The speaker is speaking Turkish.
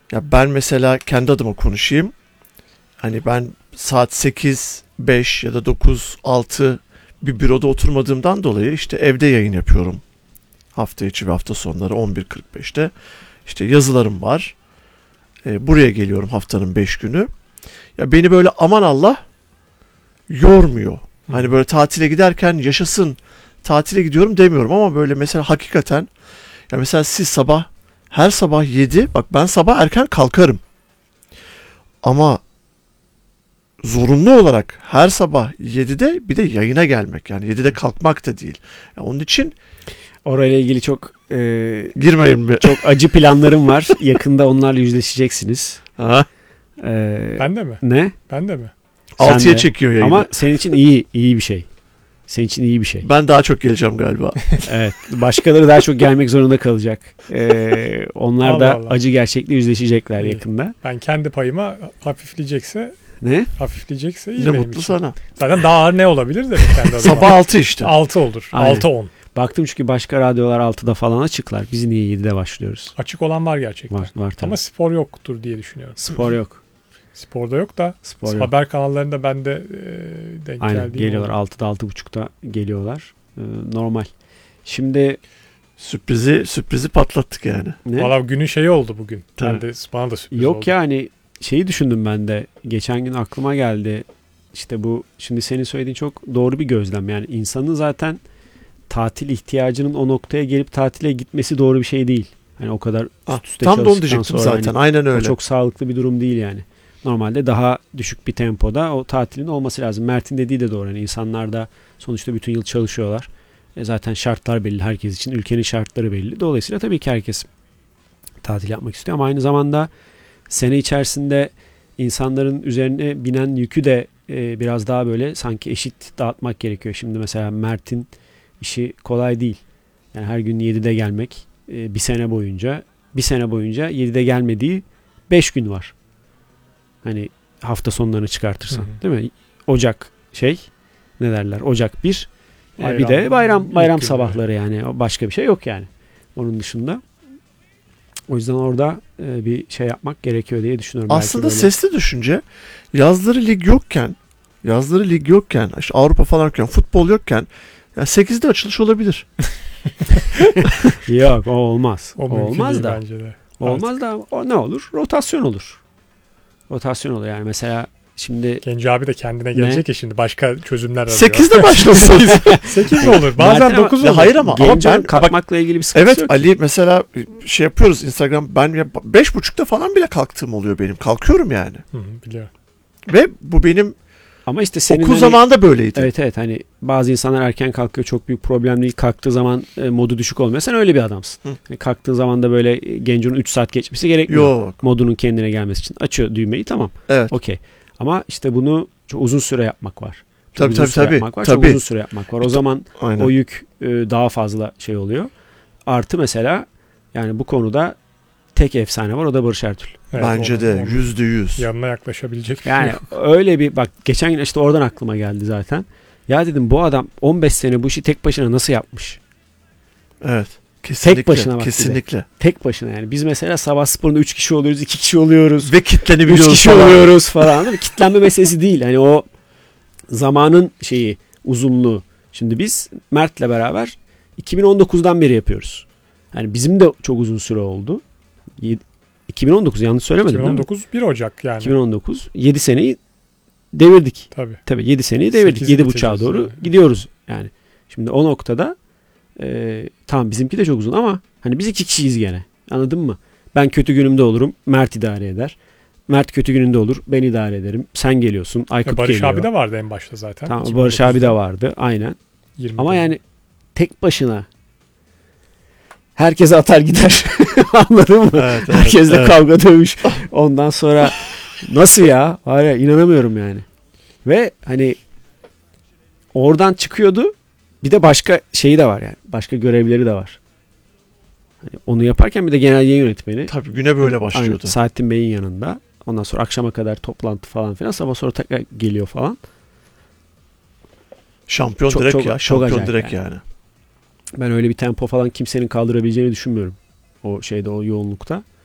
Ya ben mesela kendi adıma konuşayım. Hani ben saat 8, 5 ya da 9, 6 bir büroda oturmadığımdan dolayı işte evde yayın yapıyorum. Hafta içi ve hafta sonları 11.45'te. İşte yazılarım var. Buraya geliyorum haftanın 5 günü. Ya beni böyle aman Allah yormuyor. Hani böyle tatile giderken yaşasın tatile gidiyorum demiyorum ama böyle mesela hakikaten ya mesela siz her sabah 7 bak ben sabah erken kalkarım. Ama zorunlu olarak her sabah 7'de bir de yayına gelmek yani 7'de kalkmak da değil. Yani onun için orayla ilgili çok girmeyin mi? Çok acı planlarım var. Yakında onlarla yüzleşeceksiniz. Ha? Ben de mi? Ne? Ben de mi? 6'ya çekiyor yayını. Ama senin için iyi bir şey. Senin için iyi bir şey. Ben daha çok geleceğim galiba. Evet. Başkaları daha çok gelmek zorunda kalacak. Onlar Allah da Allah. acı gerçekle yüzleşecekler İyi. yakında. Ben kendi payıma hafifleyecekse Ne? iyi Ne benim mutlu için. sana. Zaten daha ağır ne olabilir de kendi adıma. Sabah 6 işte. 6 olur. Aynen. 6-10. Baktım çünkü başka radyolar 6'da falan açıklar. Biz niye 7'de başlıyoruz? Açık olan var gerçekten. Var tabii. Ama spor yoktur diye düşünüyorum. Spor yok. Sporda yok da Spor yok. haber kanallarında ben de denk Aynen geldiğim geliyorlar. oldu. 6'da 6.30'da geliyorlar. Normal. Şimdi Sürprizi patlattık yani. ne? Valla günün şeyi oldu bugün. Tabii. Bana da sürpriz Yok oldu. yani şeyi düşündüm ben de. Geçen gün aklıma geldi. İşte bu şimdi senin söylediğin çok doğru bir gözlem. Yani insanın zaten tatil ihtiyacının o noktaya gelip tatile gitmesi doğru bir şey değil. Hani o kadar üst üste Tam da onu çalıştıktan diyecektim sonra zaten. hani Aynen o öyle. çok sağlıklı bir durum değil yani. Normalde daha düşük bir tempoda o tatilin olması lazım. Mert'in dediği de doğru. Yani insanlar da sonuçta bütün yıl çalışıyorlar. Zaten şartlar belli herkes için. Ülkenin şartları belli. Dolayısıyla tabii ki herkes tatil yapmak istiyor ama aynı zamanda sene içerisinde insanların üzerine binen yükü de biraz daha böyle sanki eşit dağıtmak gerekiyor. Şimdi mesela Mert'in işi kolay değil. Yani her gün 7'de gelmek bir sene boyunca 7'de gelmediği 5 gün var. Hani hafta sonlarını çıkartırsan, değil mi? Ocak ne derler? Ocak 1. Bir de bayram sabahları yani. Başka bir şey yok yani. Onun dışında. O yüzden orada bir şey yapmak gerekiyor diye düşünüyorum. Aslında Belki böyle... sesli düşünce yazları lig yokken işte Avrupa falan yokken futbol yokken ya 8'de açılış olabilir. Yok o olmaz. O mümkün olmaz değil da. bence de. Olmaz da o ne olur? Rotasyon olur. Rotasyon olur yani mesela şimdi Genci abi de kendine gelecek ya şimdi başka çözümler arıyor. 8'de başlasın. 8 de olur. Bazen 9 olur. Hayır ama Genç'in ben kalkmakla ilgili bir sıkıntı evet yok. Ali mesela şey yapıyoruz Instagram ben 5.30'da falan bile kalktığım oluyor benim. Kalkıyorum yani. Biliyorum. Ve bu benim Ama işte senin okul zamanında böyleydi. Evet hani bazı insanlar erken kalkıyor çok büyük problem değil. Kalktığı zaman modu düşük olmuyor. Sen öyle bir adamsın. Yani kalktığın zaman da böyle Genco'nun 3 saat geçmesi gerekmiyor. Yok. Modunun kendine gelmesi için. Açıyor düğmeyi tamam. Evet. Okey. Ama işte bunu çok uzun süre yapmak var. Tabii. Çok uzun süre yapmak var. O zaman Aynen. o yük daha fazla şey oluyor. Artı mesela yani bu konuda tek efsane var o da Barış Ertuğrul. Evet, bence de %100. yanına yaklaşabilecek. Yani öyle bir bak geçen gün işte oradan aklıma geldi zaten. Ya dedim bu adam 15 sene bu işi tek başına nasıl yapmış? Evet. Kesinlikle. Tek başına bak kesinlikle. Tek başına yani. Biz mesela sabah sporunda 3 kişi oluyoruz, 2 kişi oluyoruz. Ve kitlenebiliyoruz 3 kişi falan. oluyoruz falan. Değil mi? Kitlenme meselesi değil. Hani o zamanın uzunluğu. Şimdi biz Mert'le beraber 2019'dan beri yapıyoruz. Yani bizim de çok uzun süre oldu. 2019 yanlış söylemedim 2019 1 Ocak yani. 2019 7 seneyi devirdik. Tabii 7 seneyi devirdik. 7,5'a doğru yani. gidiyoruz yani. Şimdi o noktada tamam bizimki de çok uzun ama hani biz 2 kişiyiz gene. Anladın mı? Ben kötü günümde olurum. Mert idare eder. Mert kötü gününde olur. Ben idare ederim. Sen geliyorsun. Aykut Barış geliyor. abi de vardı en başta zaten. Tamam, Barış abi de vardı. Aynen. Ama yani tek başına herkese atar gider. Anladın mı? Evet, Herkesle kavga dövüş. Ondan sonra nasıl ya? Var ya inanamıyorum yani. Ve hani oradan çıkıyordu. Bir de başka şeyi de var yani. Başka görevleri de var. Hani onu yaparken bir de genel yayın yönetmeni. Tabii güne böyle başlıyordu. Aynen, Saadettin Bey'in yanında. Ondan sonra akşama kadar toplantı falan filan. Sabah sonra tekrar geliyor falan. Şampiyon Çok- direkt çok- ya. çok Şampiyon acayip direkt yani. yani. Ben öyle bir tempo falan kimsenin kaldırabileceğini düşünmüyorum. O yoğunlukta.